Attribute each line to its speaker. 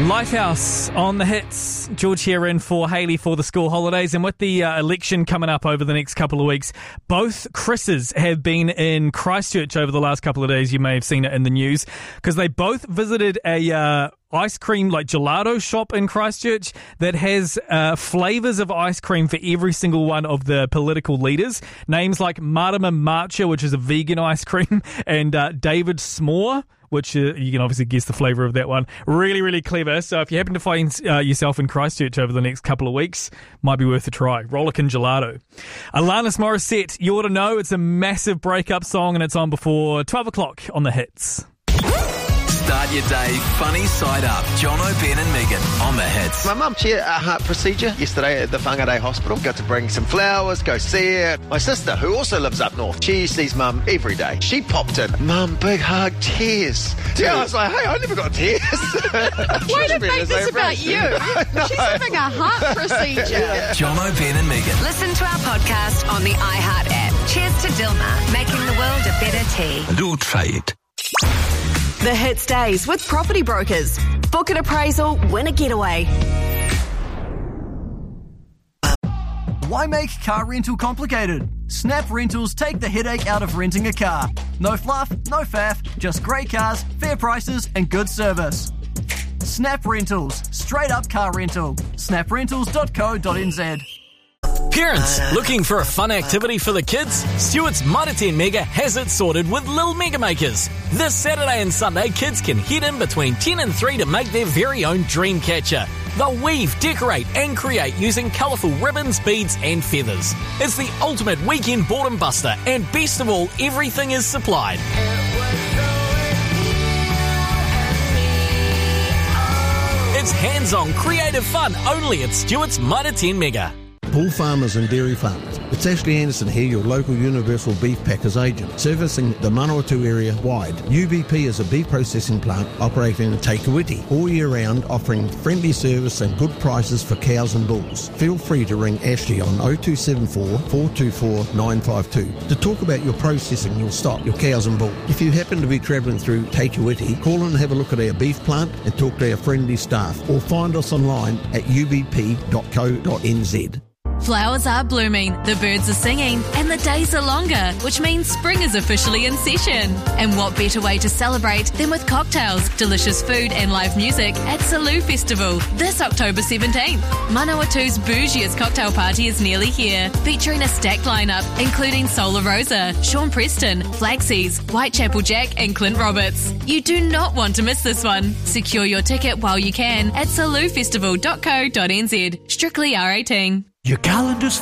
Speaker 1: Lighthouse on the hits. George here in for Hayley for the school holidays. And with the election coming up over the next couple of weeks, both Chris's have been in Christchurch over the last couple of days. You may have seen it in the news because they both visited a ice cream, like gelato shop in Christchurch that has flavours of ice cream for every single one of the political leaders. Names like Marama Matcha, which is a vegan ice cream, and David S'more, which you can obviously guess the flavour of that one. Really, really clever. So if you happen to find yourself in Christchurch over the next couple of weeks, might be worth a try. Rollickin' Gelato. Alanis Morissette, You Ought to Know. It's a massive breakup song and it's on before 12 o'clock on the hits.
Speaker 2: Start your day funny side up. Jono, Ben and Megan on the hits.
Speaker 3: My mum, she had a heart procedure yesterday at the Whangarei Hospital. Got to bring some flowers, go see her. My sister, who also lives up north, she sees Mum every day. She popped in. Mum, big hug, tears. Yeah, I was like, hey, I never got tears.
Speaker 4: Why did make this about you? She's having a heart procedure.
Speaker 2: Jono, Ben and Megan.
Speaker 5: Listen to our podcast on the iHeart app. Cheers to Dilmah, making the world a better tea.
Speaker 2: Do try it.
Speaker 6: The Hits Days with Property Brokers. Book an appraisal, win a getaway.
Speaker 7: Why make car rental complicated? Snap Rentals take the headache out of renting a car. No fluff, no faff, just great cars, fair prices and good service. Snap Rentals, straight up car rental. snaprentals.co.nz.
Speaker 8: Parents, looking for a fun activity for the kids? Stewart's Mitre 10 Mega has it sorted with Lil Mega Makers. This Saturday and Sunday, kids can head in between 10 and 3 to make their very own dream catcher. They'll weave, decorate and create using colourful ribbons, beads and feathers. It's the ultimate weekend boredom buster, and best of all, everything is supplied. It's hands-on creative fun only at Stewart's Mitre 10 Mega.
Speaker 9: Bull farmers and dairy farmers. It's Ashley Anderson here, your local Universal Beef Packers agent, servicing the Manawatu area wide. UBP is a beef processing plant operating in Te Kuiti all year round, offering friendly service and good prices for cows and bulls. Feel free to ring Ashley on 0274 424 952 to talk about your processing, your stock, your cows and bulls. If you happen to be travelling through Te Kuiti, call and have a look at our beef plant and talk to our friendly staff, or find us online at ubp.co.nz.
Speaker 10: Flowers are blooming, the birds are singing, and the days are longer, which means spring is officially in session. And what better way to celebrate than with cocktails, delicious food and live music at Salou Festival this October 17th. Manawatu's bougiest cocktail party is nearly here, featuring a stacked lineup including Solar Rosa, Sean Preston, Flaxies, Whitechapel Jack and Clint Roberts. You do not want to miss this one. Secure your ticket while you can at saloufestival.co.nz. Strictly R18.
Speaker 11: Your calendar's